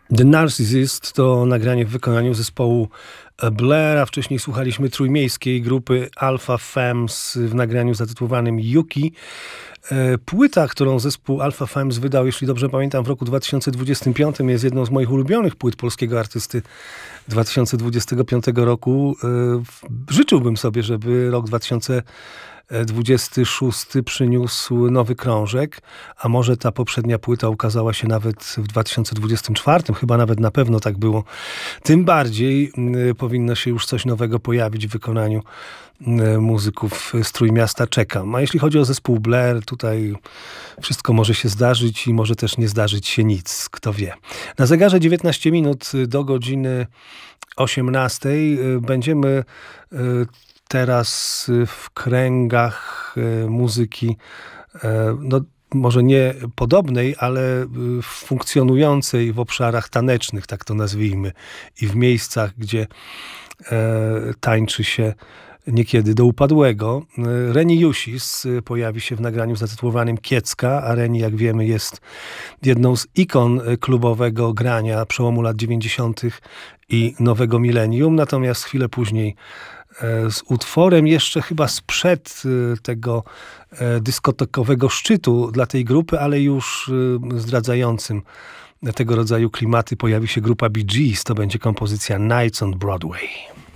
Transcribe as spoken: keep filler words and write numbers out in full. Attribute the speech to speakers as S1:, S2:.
S1: The Narcissist to nagranie w wykonaniu zespołu Blair, a wcześniej słuchaliśmy trójmiejskiej grupy Alpha Femmes w nagraniu zatytułowanym Yuki. Płyta, którą zespół Alpha Femmes wydał, jeśli dobrze pamiętam, w roku dwa tysiące dwudziestym piątym, jest jedną z moich ulubionych płyt polskiego artysty dwa tysiące dwudziestego piątego roku. Życzyłbym sobie, żeby rok dwa tysiące dwudziesty szósty przyniósł nowy krążek, a może ta poprzednia płyta ukazała się nawet w dwa tysiące dwudziestym czwartym, chyba nawet na pewno tak było. Tym bardziej powinno się już coś nowego pojawić w wykonaniu muzyków z Trójmiasta. Czekam. A jeśli chodzi o zespół Blair, tutaj wszystko może się zdarzyć i może też nie zdarzyć się nic, kto wie. Na zegarze dziewiętnaście minut do godziny osiemnastej. Będziemy teraz w kręgach muzyki, no może nie podobnej, ale funkcjonującej w obszarach tanecznych, tak to nazwijmy, i w miejscach, gdzie tańczy się niekiedy do upadłego. Reni Jusis pojawi się w nagraniu zatytułowanym Kiecka, a Reni, jak wiemy, jest jedną z ikon klubowego grania przełomu lat dziewięćdziesiątych i nowego milenium, natomiast chwilę później z utworem jeszcze chyba sprzed tego dyskotekowego szczytu dla tej grupy, ale już zdradzającym tego rodzaju klimaty, pojawi się grupa Bee Gees. To będzie kompozycja Nights on Broadway.